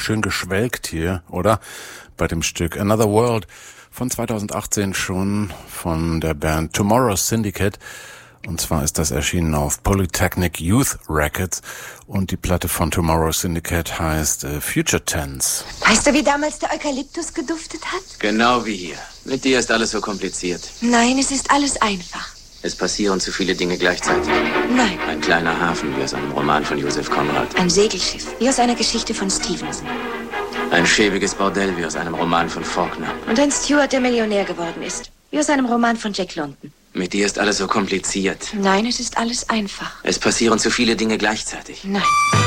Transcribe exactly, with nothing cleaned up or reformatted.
schön geschwelgt hier, oder? Bei dem Stück Another World von zweitausendachtzehn schon von der Band Tomorrow Syndicate. Und zwar ist das erschienen auf Polytechnic Youth Records und die Platte von Tomorrow Syndicate heißt äh, Future Tense. Weißt du, wie damals der Eukalyptus geduftet hat? Genau wie hier. Mit dir ist alles so kompliziert. Nein, es ist alles einfach. Es passieren zu viele Dinge gleichzeitig. Nein. Ein kleiner Hafen wie aus einem Roman von Joseph Conrad. Ein Segelschiff wie aus einer Geschichte von Stevenson. Ein schäbiges Bordell wie aus einem Roman von Faulkner. Und ein Steward, der Millionär geworden ist. Wie aus einem Roman von Jack London. Mit dir ist alles so kompliziert. Nein, es ist alles einfach. Es passieren zu viele Dinge gleichzeitig. Nein.